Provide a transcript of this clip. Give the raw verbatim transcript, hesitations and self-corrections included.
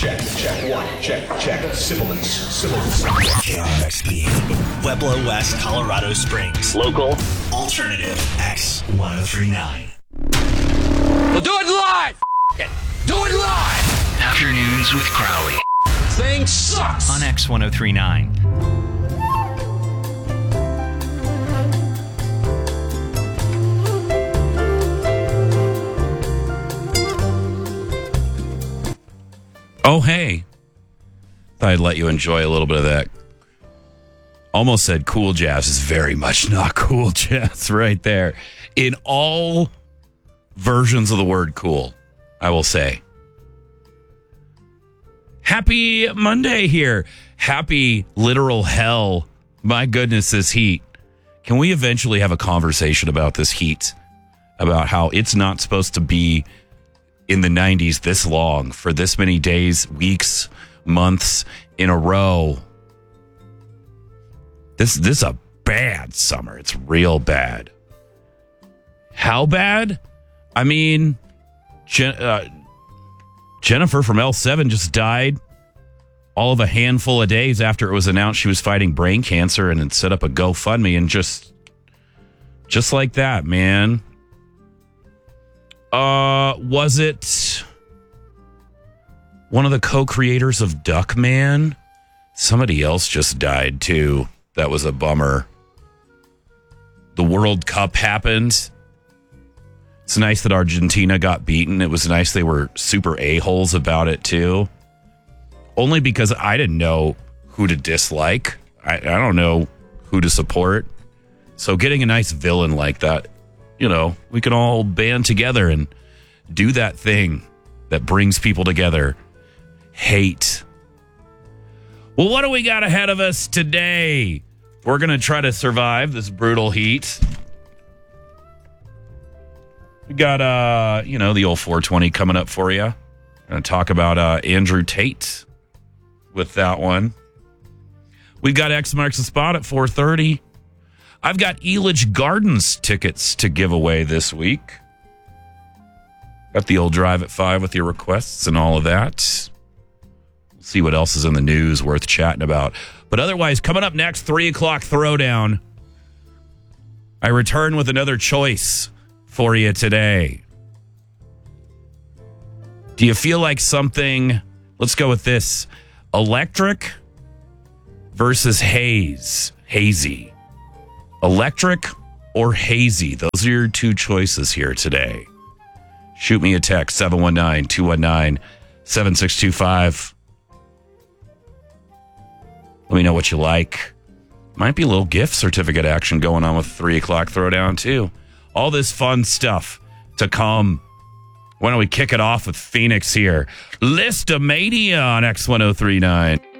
check, check, one, check, check. Sibilance, sibilance. K R X P, Pueblo West, Colorado Springs. Local, alternative, X one oh three nine. We'll do it live! F- it. Do it live! Afternoons with Crowley. Thing sucks! On X one oh three nine. Oh, hey. Thought I'd let you enjoy a little bit of that. Almost said cool jazz is very much not cool jazz right there. In all versions of the word cool, I will say. Happy Monday here. Happy literal hell. My goodness, this heat. Can we eventually have a conversation about this heat? About how it's not supposed to be in the nineties this long for this many days, weeks, months in a row. This, this is a bad summer. It's real bad. How bad? I mean, Jen, uh, Jennifer from L seven just died all of a handful of days after it was announced she was fighting brain cancer, and it set up a GoFundMe, and just, just like that, man. Uh, was it one of the co-creators of Duckman? Somebody else just died too. That was a bummer. The World Cup happened. It's nice that Argentina got beaten. It was nice they were super a-holes about it too. Only because I didn't know who to dislike. I, I don't know who to support. So getting a nice villain like that, you know, we can all band together and do that thing that brings people together. Hate. Well, what do we got ahead of us today? We're going to try to survive this brutal heat. We got, uh, you know, the old four twenty coming up for you. Going to talk about uh, Andrew Tate with that one. We've got X Marks the Spot at four thirty. I've got Elitch Gardens tickets to give away this week. Got the old drive at five with your requests and all of that. We'll see what else is in the news worth chatting about. But otherwise, coming up next, three o'clock throwdown. I return with another choice for you today. Do you feel like something, let's go with this, electric versus haze, hazy? Electric or hazy? Those are your two choices here today. Shoot me a text, seven one nine, two one nine, seven six two five. Let me know what you like. Might be a little gift certificate action going on with three o'clock throwdown, too. All this fun stuff to come. Why don't we kick it off with Phoenix here? Listomania on X one oh three nine.